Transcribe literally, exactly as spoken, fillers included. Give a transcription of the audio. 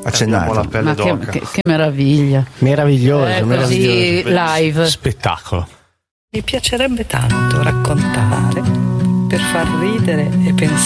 Abbiamo la pelle Ma che, d'oca. che, che meraviglia. Meraviglioso, Eh, meraviglioso. così live. Spettacolo. Mi piacerebbe tanto raccontare per far ridere e pensare